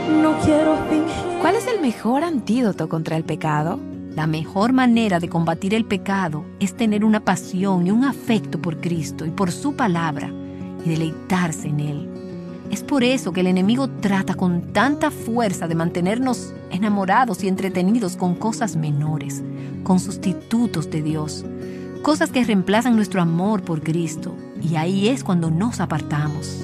no quiero fingir. ¿Cuál es el mejor antídoto contra el pecado? La mejor manera de combatir el pecado es tener una pasión y un afecto por Cristo y por su palabra y deleitarse en Él. Es por eso que el enemigo trata con tanta fuerza de mantenernos enamorados y entretenidos con cosas menores, con sustitutos de Dios, cosas que reemplazan nuestro amor por Cristo, y ahí es cuando nos apartamos.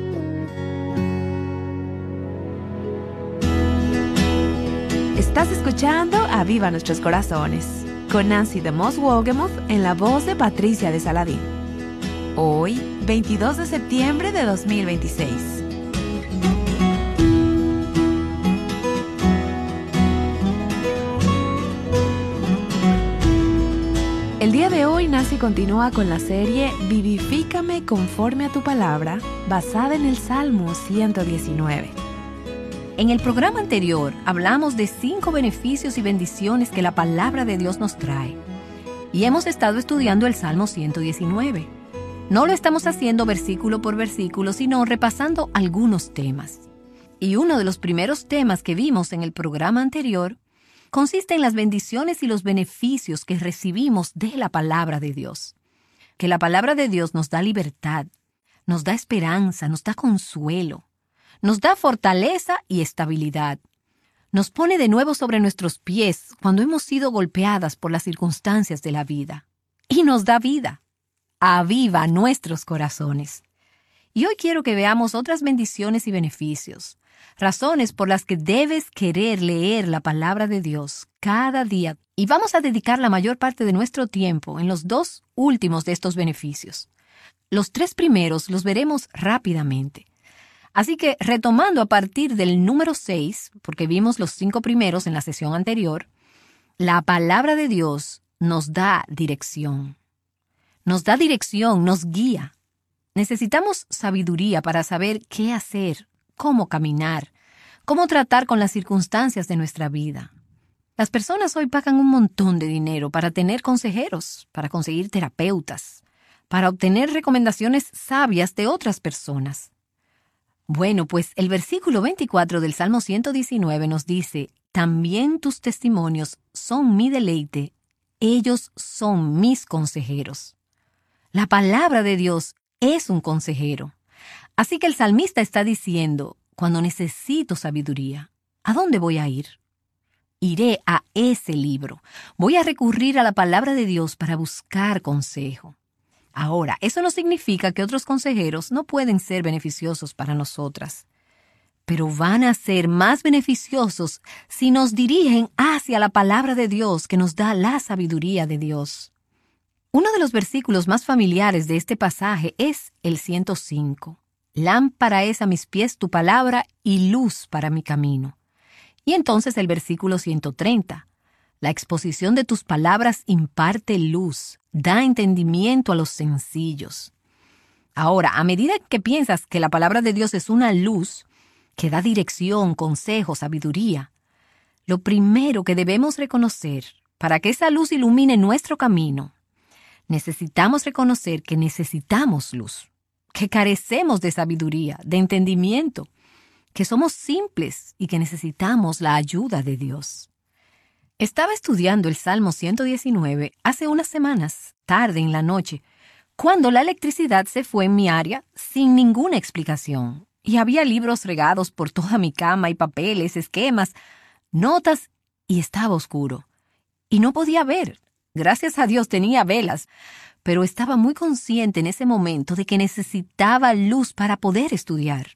Estás escuchando Aviva Nuestros Corazones con Nancy DeMoss Wogemuth en la voz de Patricia de Saladín. Hoy, 22 de septiembre de 2026. El día de hoy, Nancy continúa con la serie Vivifícame conforme a tu palabra, basada en el Salmo 119. En el programa anterior hablamos de 5 beneficios y bendiciones que la palabra de Dios nos trae. Y hemos estado estudiando el Salmo 119. No lo estamos haciendo versículo por versículo, sino repasando algunos temas. Y uno de los primeros temas que vimos en el programa anterior consiste en las bendiciones y los beneficios que recibimos de la palabra de Dios. Que la palabra de Dios nos da libertad, nos da esperanza, nos da consuelo, nos da fortaleza y estabilidad. Nos pone de nuevo sobre nuestros pies cuando hemos sido golpeadas por las circunstancias de la vida. Y nos da vida. Aviva nuestros corazones. Y hoy quiero que veamos otras bendiciones y beneficios, razones por las que debes querer leer la palabra de Dios cada día. Y vamos a dedicar la mayor parte de nuestro tiempo en los 2 últimos de estos beneficios. Los 3 primeros los veremos rápidamente. Así que, retomando a partir del número 6, porque vimos los 5 primeros en la sesión anterior, la palabra de Dios nos da dirección. Nos da dirección, nos guía. Necesitamos sabiduría para saber qué hacer, cómo caminar, cómo tratar con las circunstancias de nuestra vida. Las personas hoy pagan un montón de dinero para tener consejeros, para conseguir terapeutas, para obtener recomendaciones sabias de otras personas. Bueno, pues el versículo 24 del Salmo 119 nos dice: también tus testimonios son mi deleite, ellos son mis consejeros. La palabra de Dios es un consejero. Así que el salmista está diciendo: cuando necesito sabiduría, ¿a dónde voy a ir? Iré a ese libro. Voy a recurrir a la palabra de Dios para buscar consejo. Ahora, eso no significa que otros consejeros no pueden ser beneficiosos para nosotras, pero van a ser más beneficiosos si nos dirigen hacia la palabra de Dios que nos da la sabiduría de Dios. Uno de los versículos más familiares de este pasaje es el 105. Lámpara es a mis pies tu palabra y luz para mi camino. Y entonces el versículo 130. La exposición de tus palabras imparte luz, da entendimiento a los sencillos. Ahora, a medida que piensas que la palabra de Dios es una luz que da dirección, consejo, sabiduría, lo primero que debemos reconocer para que esa luz ilumine nuestro camino, necesitamos reconocer que necesitamos luz, que carecemos de sabiduría, de entendimiento, que somos simples y que necesitamos la ayuda de Dios. Estaba estudiando el Salmo 119 hace unas semanas, tarde en la noche, cuando la electricidad se fue en mi área sin ninguna explicación. Y había libros regados por toda mi cama y papeles, esquemas, notas, y estaba oscuro. Y no podía ver. Gracias a Dios tenía velas, pero estaba muy consciente en ese momento de que necesitaba luz para poder estudiar.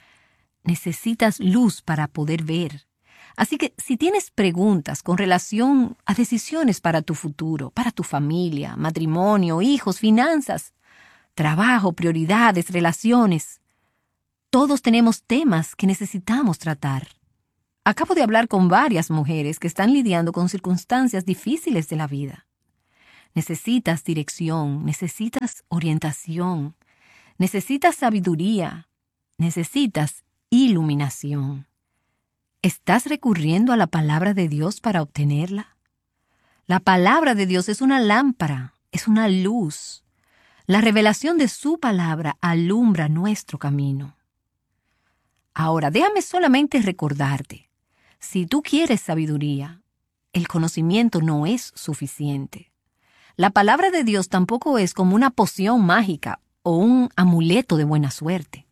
Necesitas luz para poder ver. Así que si tienes preguntas con relación a decisiones para tu futuro, para tu familia, matrimonio, hijos, finanzas, trabajo, prioridades, relaciones, todos tenemos temas que necesitamos tratar. Acabo de hablar con varias mujeres que están lidiando con circunstancias difíciles de la vida. Necesitas dirección, necesitas orientación, necesitas sabiduría, necesitas iluminación. ¿Estás recurriendo a la palabra de Dios para obtenerla? La palabra de Dios es una lámpara, es una luz. La revelación de su palabra alumbra nuestro camino. Ahora, déjame solamente recordarte, si tú quieres sabiduría, el conocimiento no es suficiente. La palabra de Dios tampoco es como una poción mágica o un amuleto de buena suerte.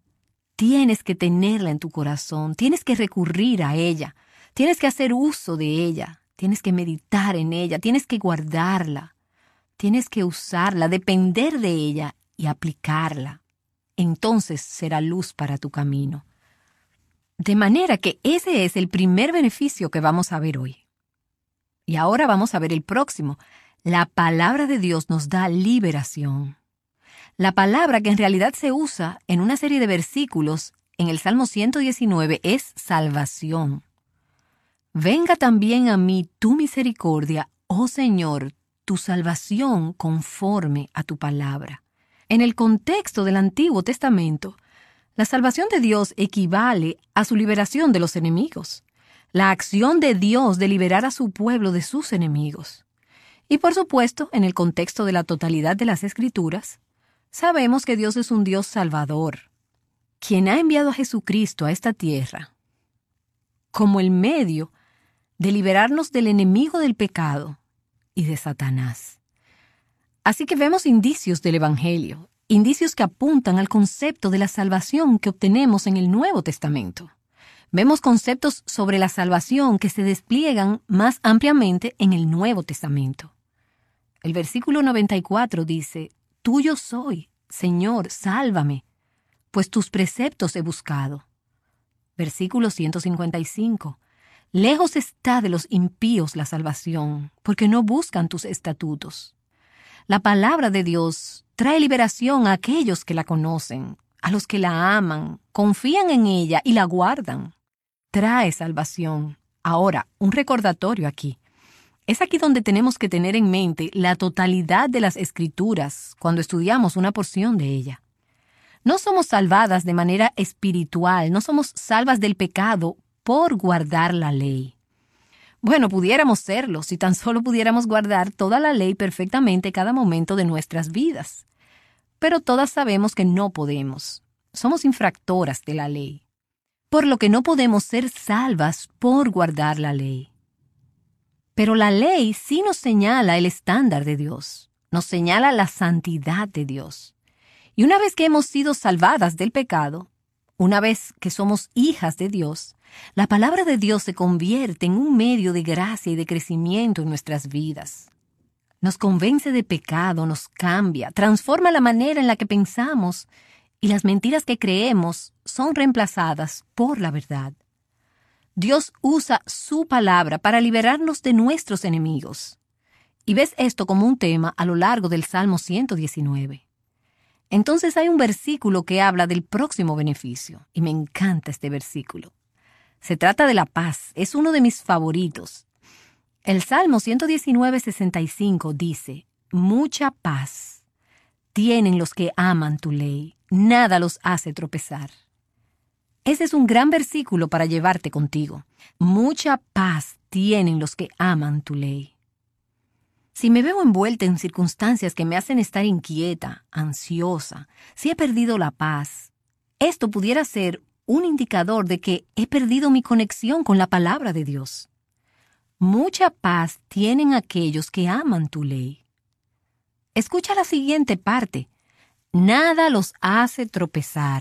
Tienes que tenerla en tu corazón, tienes que recurrir a ella, tienes que hacer uso de ella, tienes que meditar en ella, tienes que guardarla, tienes que usarla, depender de ella y aplicarla. Entonces será luz para tu camino. De manera que ese es el primer beneficio que vamos a ver hoy. Y ahora vamos a ver el próximo. La palabra de Dios nos da liberación. La palabra que en realidad se usa en una serie de versículos en el Salmo 119 es salvación. Venga también a mí tu misericordia, oh Señor, tu salvación conforme a tu palabra. En el contexto del Antiguo Testamento, la salvación de Dios equivale a su liberación de los enemigos, la acción de Dios de liberar a su pueblo de sus enemigos. Y por supuesto, en el contexto de la totalidad de las Escrituras, sabemos que Dios es un Dios salvador, quien ha enviado a Jesucristo a esta tierra como el medio de liberarnos del enemigo del pecado y de Satanás. Así que vemos indicios del Evangelio, indicios que apuntan al concepto de la salvación que obtenemos en el Nuevo Testamento. Vemos conceptos sobre la salvación que se despliegan más ampliamente en el Nuevo Testamento. El versículo 94 dice: Tuyo soy, Señor, sálvame, pues tus preceptos he buscado. Versículo 155. Lejos está de los impíos la salvación, porque no buscan tus estatutos. La palabra de Dios trae liberación a aquellos que la conocen, a los que la aman, confían en ella y la guardan. Trae salvación. Ahora, un recordatorio aquí. Es aquí donde tenemos que tener en mente la totalidad de las Escrituras cuando estudiamos una porción de ella. No somos salvadas de manera espiritual, no somos salvas del pecado por guardar la ley. Bueno, pudiéramos serlo si tan solo pudiéramos guardar toda la ley perfectamente cada momento de nuestras vidas. Pero todas sabemos que no podemos. Somos infractoras de la ley. Por lo que no podemos ser salvas por guardar la ley. Pero la ley sí nos señala el estándar de Dios, nos señala la santidad de Dios. Y una vez que hemos sido salvadas del pecado, una vez que somos hijas de Dios, la palabra de Dios se convierte en un medio de gracia y de crecimiento en nuestras vidas. Nos convence de pecado, nos cambia, transforma la manera en la que pensamos y las mentiras que creemos son reemplazadas por la verdad. Dios usa su palabra para liberarnos de nuestros enemigos. Y ves esto como un tema a lo largo del Salmo 119. Entonces hay un versículo que habla del próximo beneficio, y me encanta este versículo. Se trata de la paz, es uno de mis favoritos. El Salmo 119:65 dice: Mucha paz tienen los que aman tu ley, nada los hace tropezar. Ese es un gran versículo para llevarte contigo. Mucha paz tienen los que aman tu ley. Si me veo envuelta en circunstancias que me hacen estar inquieta, ansiosa, si he perdido la paz, esto pudiera ser un indicador de que he perdido mi conexión con la palabra de Dios. Mucha paz tienen aquellos que aman tu ley. Escucha la siguiente parte. Nada los hace tropezar.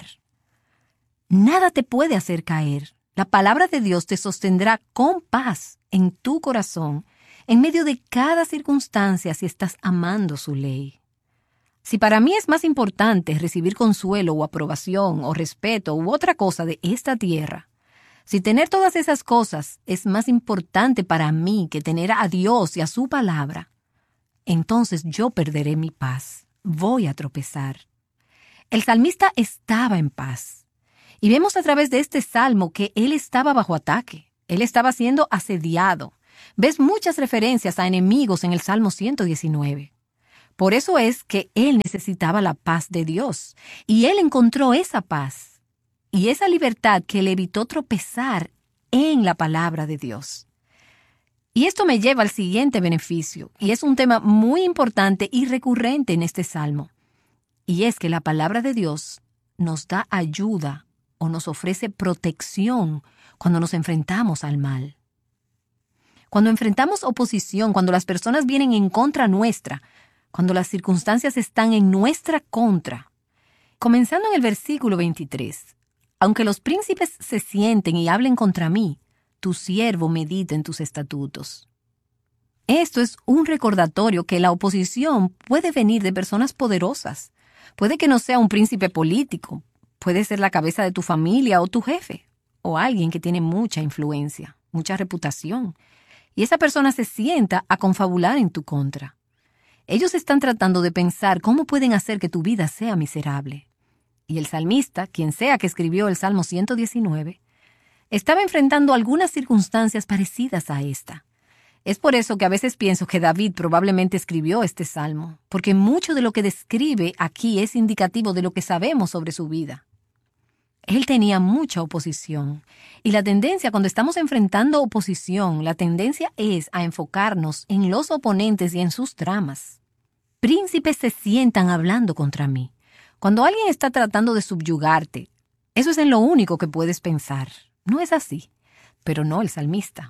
Nada te puede hacer caer. La palabra de Dios te sostendrá con paz en tu corazón en medio de cada circunstancia si estás amando su ley. Si para mí es más importante recibir consuelo o aprobación o respeto u otra cosa de esta tierra, si tener todas esas cosas es más importante para mí que tener a Dios y a su palabra, entonces yo perderé mi paz. Voy a tropezar. El salmista estaba en paz. Y vemos a través de este salmo que él estaba bajo ataque. Él estaba siendo asediado. Ves muchas referencias a enemigos en el Salmo 119. Por eso es que él necesitaba la paz de Dios. Y él encontró esa paz y esa libertad que le evitó tropezar en la palabra de Dios. Y esto me lleva al siguiente beneficio, y es un tema muy importante y recurrente en este salmo. Y es que la palabra de Dios nos da ayuda o nos ofrece protección cuando nos enfrentamos al mal. Cuando enfrentamos oposición, cuando las personas vienen en contra nuestra, cuando las circunstancias están en nuestra contra. Comenzando en el versículo 23. Aunque los príncipes se sienten y hablen contra mí, tu siervo medita en tus estatutos. Esto es un recordatorio que la oposición puede venir de personas poderosas. Puede que no sea un príncipe político, puede ser la cabeza de tu familia o tu jefe, o alguien que tiene mucha influencia, mucha reputación. Y esa persona se sienta a confabular en tu contra. Ellos están tratando de pensar cómo pueden hacer que tu vida sea miserable. Y el salmista, quien sea que escribió el Salmo 119, estaba enfrentando algunas circunstancias parecidas a esta. Es por eso que a veces pienso que David probablemente escribió este salmo, porque mucho de lo que describe aquí es indicativo de lo que sabemos sobre su vida. Él tenía mucha oposición, y la tendencia cuando estamos enfrentando oposición, la tendencia es a enfocarnos en los oponentes y en sus tramas. Príncipes se sientan hablando contra mí. Cuando alguien está tratando de subyugarte, eso es en lo único que puedes pensar. No es así, pero no el salmista.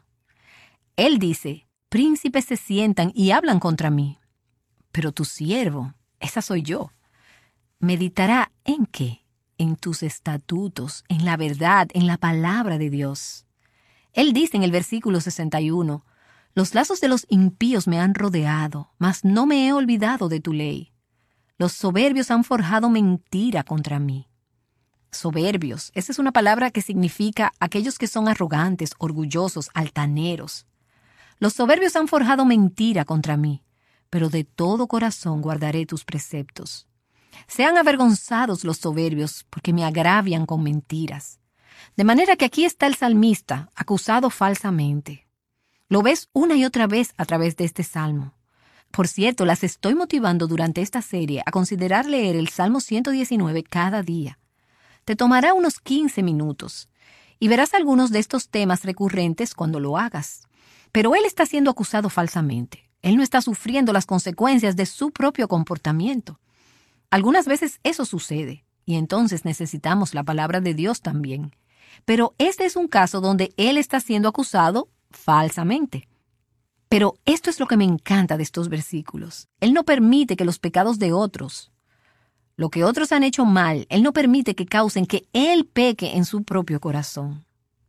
Él dice, príncipes se sientan y hablan contra mí, pero tu siervo, esa soy yo, meditará ¿en qué? En tus estatutos, en la verdad, en la palabra de Dios. Él dice en el versículo 61, los lazos de los impíos me han rodeado, mas no me he olvidado de tu ley. Los soberbios han forjado mentira contra mí. Soberbios, esa es una palabra que significa aquellos que son arrogantes, orgullosos, altaneros. Los soberbios han forjado mentira contra mí, pero de todo corazón guardaré tus preceptos. Sean avergonzados los soberbios, porque me agravian con mentiras. De manera que aquí está el salmista, acusado falsamente. Lo ves una y otra vez a través de este salmo. Por cierto, las estoy motivando durante esta serie a considerar leer el Salmo 119 cada día. Te tomará unos 15 minutos, y verás algunos de estos temas recurrentes cuando lo hagas. Pero él está siendo acusado falsamente. Él no está sufriendo las consecuencias de su propio comportamiento. Algunas veces eso sucede, y entonces necesitamos la palabra de Dios también. Pero este es un caso donde él está siendo acusado falsamente. Pero esto es lo que me encanta de estos versículos. Él no permite que los pecados de otros, lo que otros han hecho mal, él no permite que causen que él peque en su propio corazón.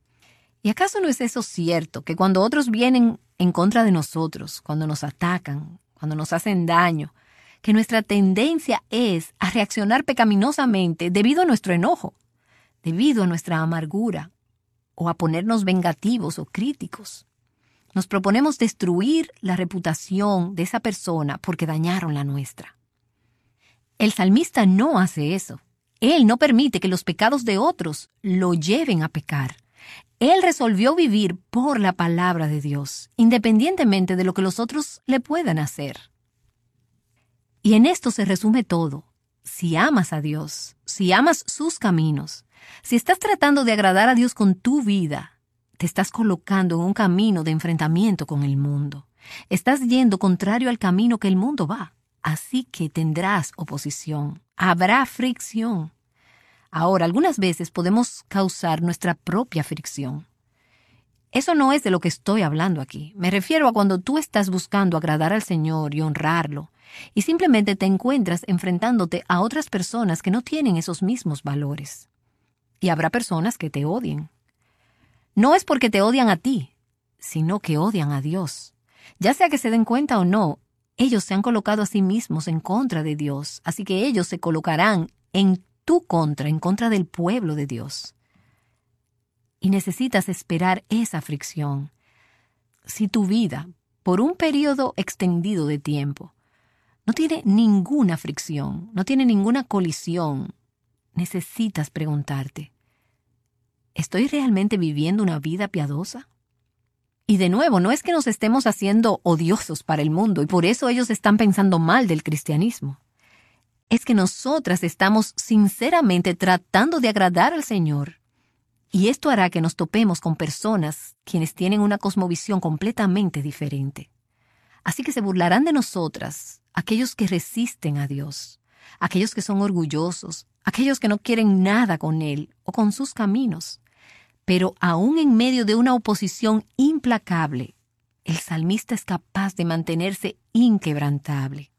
¿Y acaso no es eso cierto, que cuando otros vienen en contra de nosotros, cuando nos atacan, cuando nos hacen daño, que nuestra tendencia es a reaccionar pecaminosamente debido a nuestro enojo, debido a nuestra amargura, o a ponernos vengativos o críticos? Nos proponemos destruir la reputación de esa persona porque dañaron la nuestra. El salmista no hace eso. Él no permite que los pecados de otros lo lleven a pecar. Él resolvió vivir por la palabra de Dios, independientemente de lo que los otros le puedan hacer. Y en esto se resume todo. Si amas a Dios, si amas sus caminos, si estás tratando de agradar a Dios con tu vida, te estás colocando en un camino de enfrentamiento con el mundo. Estás yendo contrario al camino que el mundo va. Así que tendrás oposición. Habrá fricción. Ahora, algunas veces podemos causar nuestra propia fricción. Eso no es de lo que estoy hablando aquí. Me refiero a cuando tú estás buscando agradar al Señor y honrarlo, y simplemente te encuentras enfrentándote a otras personas que no tienen esos mismos valores. Y habrá personas que te odien. No es porque te odian a ti, sino que odian a Dios. Ya sea que se den cuenta o no, ellos se han colocado a sí mismos en contra de Dios, así que ellos se colocarán en tu contra, en contra del pueblo de Dios. Y necesitas esperar esa fricción. Si tu vida, por un periodo extendido de tiempo, no tiene ninguna fricción, no tiene ninguna colisión, necesitas preguntarte, ¿estoy realmente viviendo una vida piadosa? Y de nuevo, no es que nos estemos haciendo odiosos para el mundo y por eso ellos están pensando mal del cristianismo. Es que nosotras estamos sinceramente tratando de agradar al Señor. Y esto hará que nos topemos con personas quienes tienen una cosmovisión completamente diferente. Así que se burlarán de nosotras aquellos que resisten a Dios. aquellos que son orgullosos, aquellos que no quieren nada con Él o con sus caminos. Pero aún en medio de una oposición implacable, el salmista es capaz de mantenerse inquebrantable.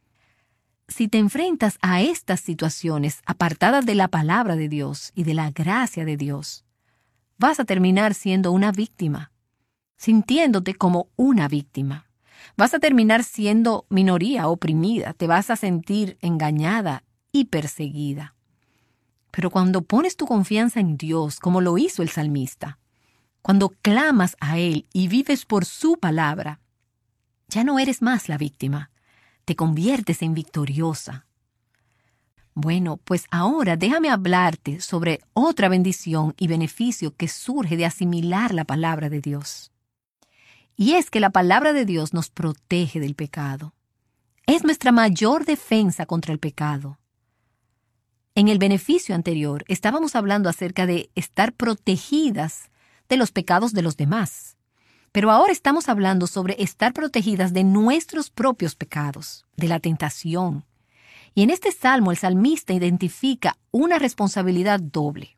Si te enfrentas a estas situaciones apartadas de la palabra de Dios y de la gracia de Dios, vas a terminar siendo una víctima, sintiéndote como una víctima. Vas a terminar siendo minoría oprimida, te vas a sentir engañada y perseguida. Pero cuando pones tu confianza en Dios, como lo hizo el salmista, cuando clamas a Él y vives por su palabra, ya no eres más la víctima, te conviertes en victoriosa. Bueno, pues ahora déjame hablarte sobre otra bendición y beneficio que surge de asimilar la palabra de Dios. Y es que la palabra de Dios nos protege del pecado. Es nuestra mayor defensa contra el pecado. En el beneficio anterior estábamos hablando acerca de estar protegidas de los pecados de los demás. Pero ahora estamos hablando sobre estar protegidas de nuestros propios pecados, de la tentación. Y en este salmo el salmista identifica una responsabilidad doble: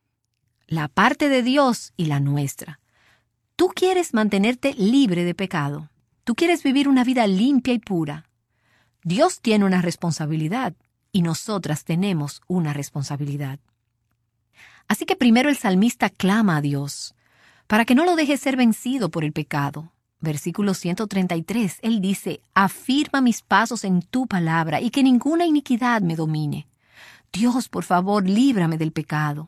la parte de Dios y la nuestra. Tú quieres mantenerte libre de pecado. Tú quieres vivir una vida limpia y pura. Dios tiene una responsabilidad y nosotras tenemos una responsabilidad. Así que primero el salmista clama a Dios para que no lo deje ser vencido por el pecado. Versículo 133, él dice: afirma mis pasos en tu palabra y que ninguna iniquidad me domine. Dios, por favor, líbrame del pecado.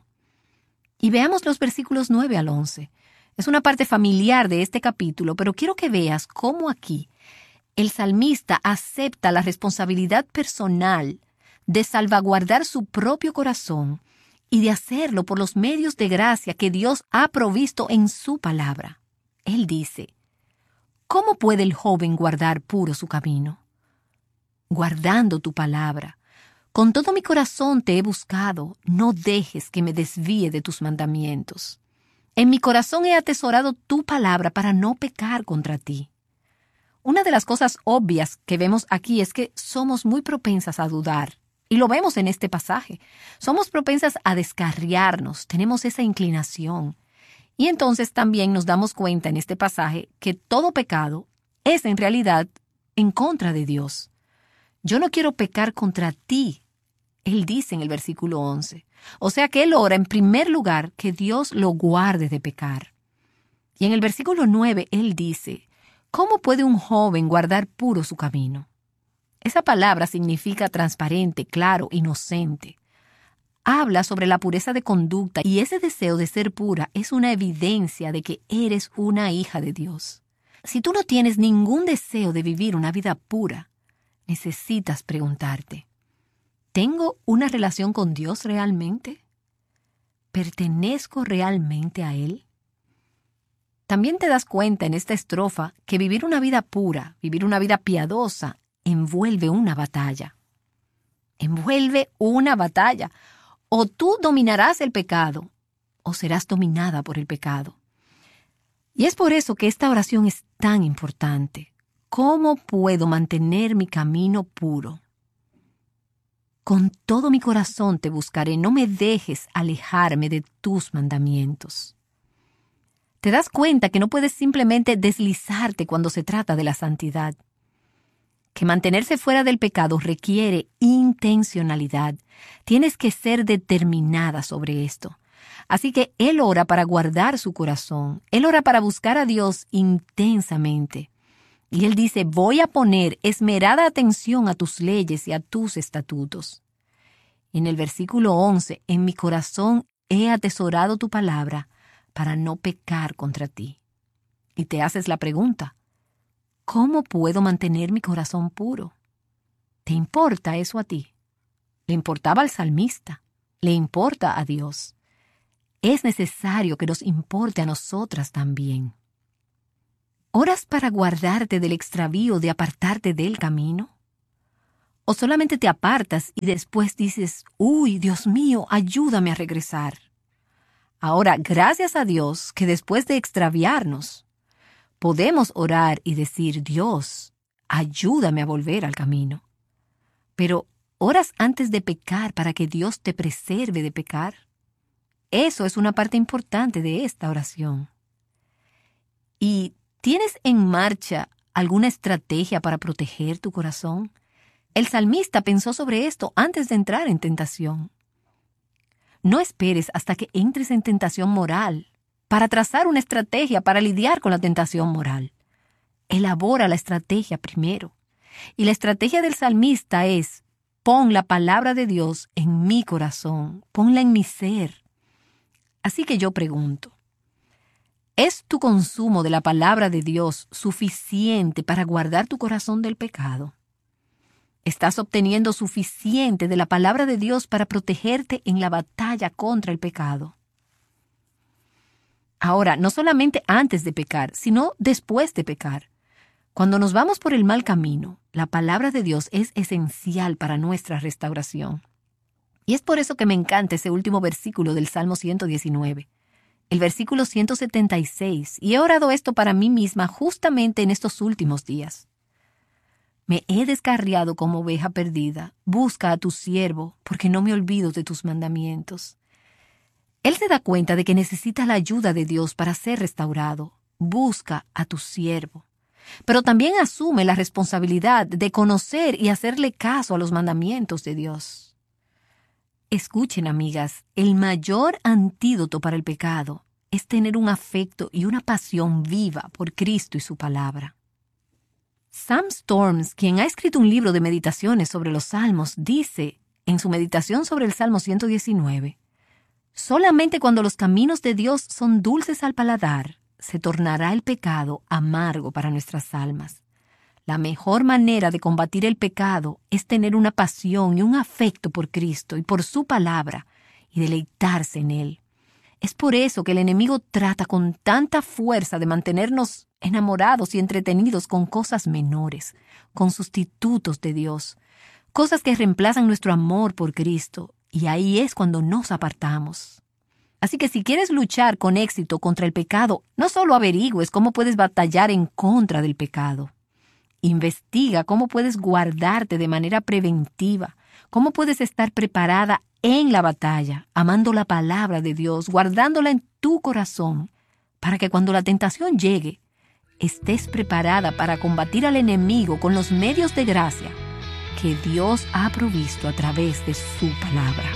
Y veamos los versículos 9 al 11. Es una parte familiar de este capítulo, pero quiero que veas cómo aquí el salmista acepta la responsabilidad personal de salvaguardar su propio corazón y de hacerlo por los medios de gracia que Dios ha provisto en su palabra. Él dice: ¿cómo puede el joven guardar puro su camino? Guardando tu palabra. Con todo mi corazón te he buscado, no dejes que me desvíe de tus mandamientos. En mi corazón he atesorado tu palabra para no pecar contra ti. Una de las cosas obvias que vemos aquí es que somos muy propensas a dudar. Y lo vemos en este pasaje. Somos propensas a descarriarnos, tenemos esa inclinación. Y entonces también nos damos cuenta en este pasaje que todo pecado es en realidad en contra de Dios. Yo no quiero pecar contra ti, él dice en el versículo 11. O sea que él ora en primer lugar que Dios lo guarde de pecar. Y en el versículo 9 él dice: ¿cómo puede un joven guardar puro su camino? Esa palabra significa transparente, claro, inocente. Habla sobre la pureza de conducta y ese deseo de ser pura es una evidencia de que eres una hija de Dios. Si tú no tienes ningún deseo de vivir una vida pura, necesitas preguntarte: ¿tengo una relación con Dios realmente? ¿Pertenezco realmente a Él? También te das cuenta en esta estrofa que vivir una vida pura, vivir una vida piadosa, envuelve una batalla. Envuelve una batalla. O tú dominarás el pecado, o serás dominada por el pecado. Y es por eso que esta oración es tan importante. ¿Cómo puedo mantener mi camino puro? Con todo mi corazón te buscaré, no me dejes alejarme de tus mandamientos. Te das cuenta que no puedes simplemente deslizarte cuando se trata de la santidad. Que mantenerse fuera del pecado requiere intencionalidad. Tienes que ser determinada sobre esto. Así que él ora para guardar su corazón. Él ora para buscar a Dios intensamente. Y él dice: voy a poner esmerada atención a tus leyes y a tus estatutos. En el versículo 11, en mi corazón he atesorado tu palabra para no pecar contra ti. Y te haces la pregunta: ¿cómo puedo mantener mi corazón puro? ¿Te importa eso a ti? Le importaba al salmista. Le importa a Dios. Es necesario que nos importe a nosotras también. ¿Oras para guardarte del extravío de apartarte del camino? ¿O solamente te apartas y después dices: uy, Dios mío, ayúdame a regresar? Ahora, gracias a Dios que después de extraviarnos, podemos orar y decir: Dios, ayúdame a volver al camino. Pero ¿Oras antes de pecar para que Dios te preserve de pecar? Eso es una parte importante de esta oración. ¿Y tienes en marcha alguna estrategia para proteger tu corazón? El salmista pensó sobre esto antes de entrar en tentación. No esperes hasta que entres en tentación moral para trazar una estrategia para lidiar con la tentación moral. Elabora la estrategia primero. Y la estrategia del salmista es: pon la palabra de Dios en mi corazón, ponla en mi ser. Así que yo pregunto, ¿es tu consumo de la palabra de Dios suficiente para guardar tu corazón del pecado? ¿Estás obteniendo suficiente de la palabra de Dios para protegerte en la batalla contra el pecado? Ahora, no solamente antes de pecar, sino después de pecar. Cuando nos vamos por el mal camino, la palabra de Dios es esencial para nuestra restauración. Y es por eso que me encanta ese último versículo del Salmo 119, el versículo 176, y he orado esto para mí misma justamente en estos últimos días. Me he descarriado como oveja perdida. Busca a tu siervo, porque no me olvido de tus mandamientos. Él se da cuenta de que necesita la ayuda de Dios para ser restaurado. Busca a tu siervo. Pero también asume la responsabilidad de conocer y hacerle caso a los mandamientos de Dios. Escuchen, amigas, el mayor antídoto para el pecado es tener un afecto y una pasión viva por Cristo y su palabra. Sam Storms, quien ha escrito un libro de meditaciones sobre los Salmos, dice, en su meditación sobre el Salmo 119, solamente cuando los caminos de Dios son dulces al paladar, se tornará el pecado amargo para nuestras almas. La mejor manera de combatir el pecado es tener una pasión y un afecto por Cristo y por su palabra y deleitarse en Él. Es por eso que el enemigo trata con tanta fuerza de mantenernos enamorados y entretenidos con cosas menores, con sustitutos de Dios, cosas que reemplazan nuestro amor por Cristo, y ahí es cuando nos apartamos. Así que si quieres luchar con éxito contra el pecado, no solo averigües cómo puedes batallar en contra del pecado. Investiga cómo puedes guardarte de manera preventiva, cómo puedes estar preparada en la batalla, amando la palabra de Dios, guardándola en tu corazón, para que cuando la tentación llegue, estés preparada para combatir al enemigo con los medios de gracia que Dios ha provisto a través de su palabra.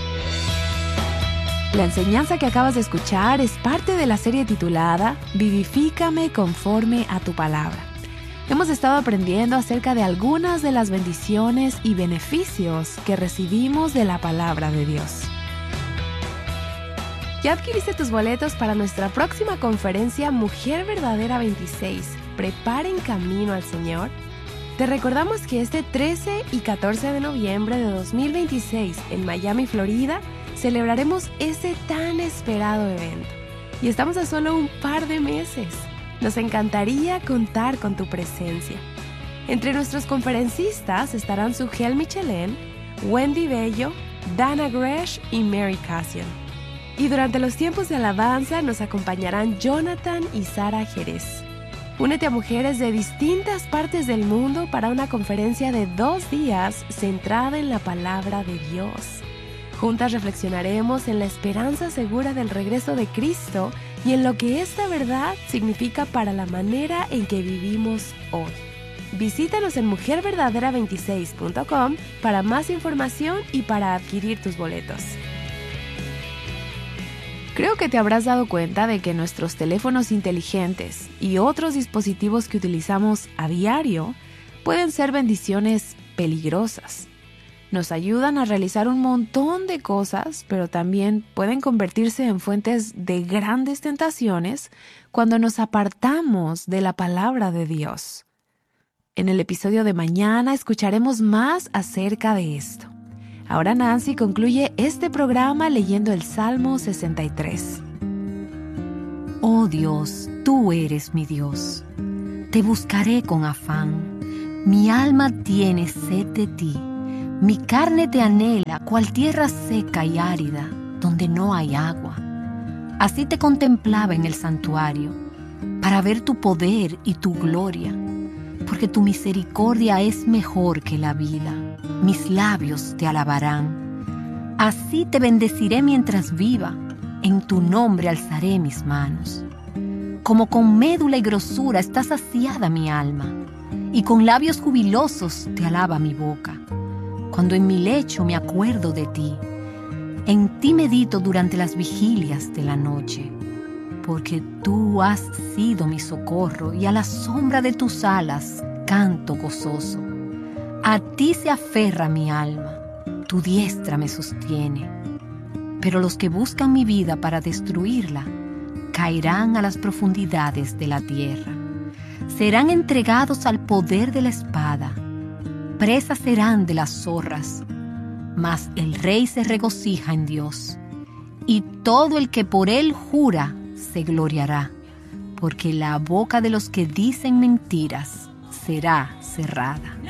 La enseñanza que acabas de escuchar es parte de la serie titulada Vivifícame conforme a tu palabra. Hemos estado aprendiendo acerca de algunas de las bendiciones y beneficios que recibimos de la palabra de Dios. ¿Ya adquiriste tus boletos para nuestra próxima conferencia Mujer Verdadera 26? Preparen camino al Señor. Te recordamos que este 13 y 14 de noviembre de 2026 en Miami, Florida, celebraremos ese tan esperado evento. Y estamos a solo un par de meses. Nos encantaría contar con tu presencia. Entre nuestros conferencistas estarán Sugel Michelén, Wendy Bello, Dana Gresh y Mary Cassian. Y durante los tiempos de alabanza nos acompañarán Jonathan y Sara Jerez. Únete a mujeres de distintas partes del mundo para una conferencia de 2 días centrada en la palabra de Dios. Juntas reflexionaremos en la esperanza segura del regreso de Cristo y en lo que esta verdad significa para la manera en que vivimos hoy. Visítanos en mujerverdadera26.com para más información y para adquirir tus boletos. Creo que te habrás dado cuenta de que nuestros teléfonos inteligentes y otros dispositivos que utilizamos a diario pueden ser bendiciones peligrosas. Nos ayudan a realizar un montón de cosas, pero también pueden convertirse en fuentes de grandes tentaciones cuando nos apartamos de la palabra de Dios. En el episodio de mañana escucharemos más acerca de esto. Ahora Nancy concluye este programa leyendo el Salmo 63. Oh Dios, tú eres mi Dios. Te buscaré con afán. Mi alma tiene sed de ti. Mi carne te anhela, cual tierra seca y árida, donde no hay agua. Así te contemplaba en el santuario, para ver tu poder y tu gloria, porque tu misericordia es mejor que la vida. mis labios te alabarán. Así te bendeciré mientras viva, en tu nombre alzaré mis manos. Como con médula y grosura está saciada mi alma, y con labios jubilosos te alaba mi boca. Cuando en mi lecho me acuerdo de ti, en ti medito durante las vigilias de la noche, porque tú has sido mi socorro y a la sombra de tus alas canto gozoso. A ti se aferra mi alma, tu diestra me sostiene. Pero los que buscan mi vida para destruirla caerán a las profundidades de la tierra. Serán entregados al poder de la espada, presas serán de las zorras. Mas el rey se regocija en Dios, y todo el que por él jura se gloriará, porque la boca de los que dicen mentiras será cerrada.